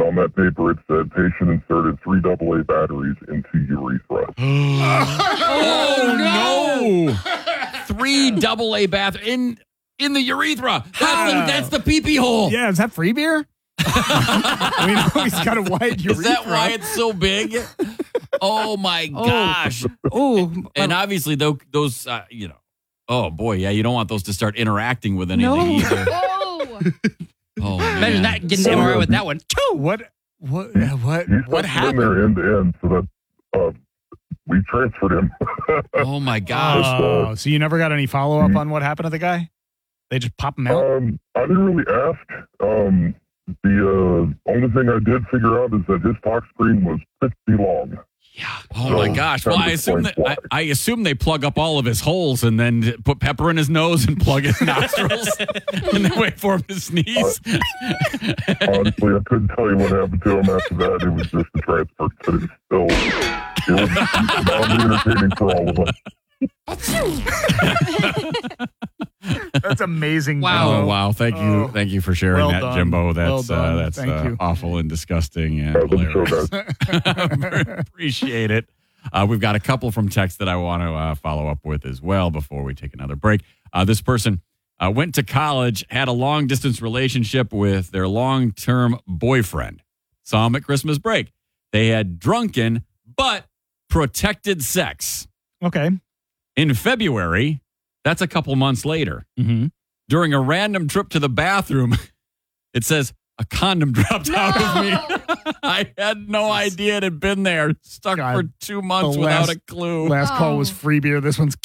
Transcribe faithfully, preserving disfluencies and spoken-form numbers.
on that paper, it said patient inserted three double A batteries into urethra. Oh, no. Three double A bath in in the urethra. That's the, that's the pee-pee hole. Yeah, is that free beer? We know he's got a wide urethra. Is that why it's so big? Oh, my gosh. Oh, And obviously, those, those uh, you know, oh, boy, yeah, you don't want those to start interacting with anything No. either. Oh. Oh, imagine man. not getting So- M R I with that one. What? What? What? He's What in happened? there end to end, so that uh, we transferred him. Oh, my gosh. Oh, so you never got any follow up on what happened to the guy? They just pop him out. Um, I didn't really ask. Um, the uh, only thing I did figure out is that his talk screen was fifty long. Oh, my So, gosh. that Well, I assume explains that I, why. I assume they plug up all of his holes and then put pepper in his nose and plug his nostrils and then wait for him to sneeze. Honestly, I couldn't tell you what happened to him after that. It was just a transfer, but it was still it was mildly entertaining for all of us. That's amazing. Wow. Oh, Jimbo. wow. Thank you. Oh. Thank you for sharing Well that, done. Jimbo. That's Well uh, done. that's Thank uh, you. awful and disgusting and I think so, hilarious. guys. Appreciate it. Uh, we've got a couple from text that I want to uh, follow up with as well before we take another break. Uh, this person uh, went to college, had a long distance relationship with their long term boyfriend. Saw him at Christmas break. They had drunken but protected sex. Okay. In February, that's a couple months later, Mm-hmm. during a random trip to the bathroom, it says a condom dropped out of me. I had no idea it had been there. Stuck God, for two months the without last- a clue. Last call Oh. was free beer. This one's